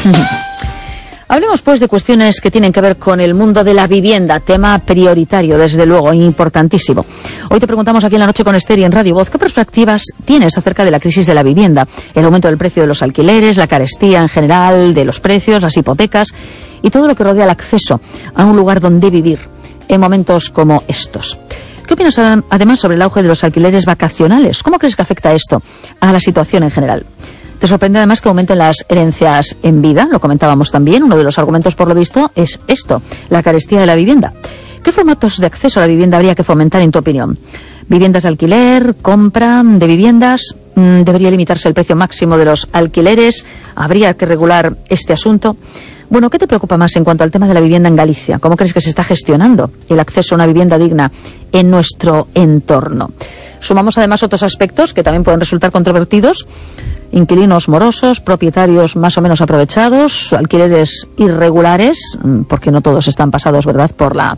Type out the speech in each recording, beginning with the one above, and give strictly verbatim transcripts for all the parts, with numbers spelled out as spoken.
Hablemos pues de cuestiones que tienen que ver con el mundo de la vivienda, tema prioritario, desde luego, importantísimo. Hoy te preguntamos aquí en La Noche con Esther y en Radio Voz, ¿qué perspectivas tienes acerca de la crisis de la vivienda? El aumento del precio de los alquileres, la carestía en general de los precios, las hipotecas y todo lo que rodea el acceso a un lugar donde vivir en momentos como estos. ¿Qué opinas además sobre el auge de los alquileres vacacionales? ¿Cómo crees que afecta esto a la situación en general? ¿Te sorprende además que aumenten las herencias en vida? Lo comentábamos también. Uno de los argumentos, por lo visto, es esto, la carestía de la vivienda. ¿Qué formatos de acceso a la vivienda habría que fomentar, en tu opinión? ¿Viviendas de alquiler? ¿Compra de viviendas? ¿Debería limitarse el precio máximo de los alquileres? ¿Habría que regular este asunto? Bueno, ¿qué te preocupa más en cuanto al tema de la vivienda en Galicia? ¿Cómo crees que se está gestionando el acceso a una vivienda digna en nuestro entorno? Sumamos además otros aspectos que también pueden resultar controvertidos: inquilinos morosos, propietarios más o menos aprovechados, alquileres irregulares, porque no todos están pasados, ¿verdad?, por la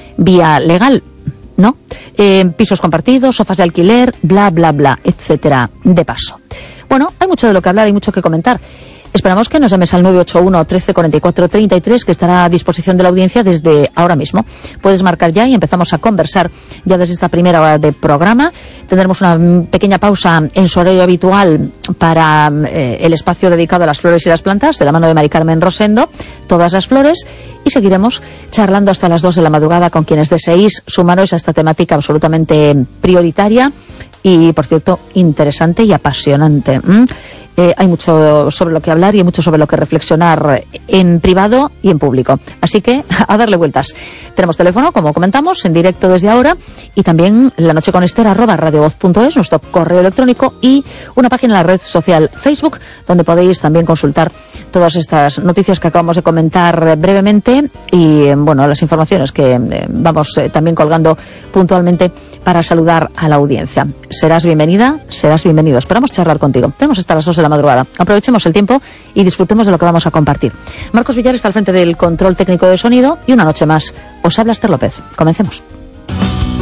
vía legal, ¿no? Eh, pisos compartidos, sofás de alquiler, bla, bla, bla, etcétera, de paso. Bueno, hay mucho de lo que hablar, hay mucho que comentar. Esperamos que nos llames al nueve ocho uno, trece, cuarenta y cuatro, treinta y tres, que estará a disposición de la audiencia desde ahora mismo. Puedes marcar ya y empezamos a conversar ya desde esta primera hora de programa. Tendremos una pequeña pausa en su horario habitual para eh, el espacio dedicado a las flores y las plantas, de la mano de Mari Carmen Rosendo, todas las flores, y seguiremos charlando hasta las dos de la madrugada con quienes deseéis sumaros a esta temática absolutamente prioritaria y, por cierto, interesante y apasionante. ¿Mm? Eh, hay mucho sobre lo que hablar y hay mucho sobre lo que reflexionar en privado y en público. Así que a darle vueltas. Tenemos teléfono, como comentamos, en directo desde ahora, y también La Noche con Esther arroba radiovoz punto es, nuestro correo electrónico, y una página en la red social Facebook, donde podéis también consultar todas estas noticias que acabamos de comentar brevemente y, bueno, las informaciones que eh, vamos eh, también colgando puntualmente para saludar a la audiencia. Serás bienvenida, serás bienvenido. Esperamos charlar contigo. Tenemos hasta las dos de la madrugada. Aprovechemos el tiempo y disfrutemos de lo que vamos a compartir. Marcos Villar está al frente del control técnico de sonido y una noche más os habla Esther López. Comencemos.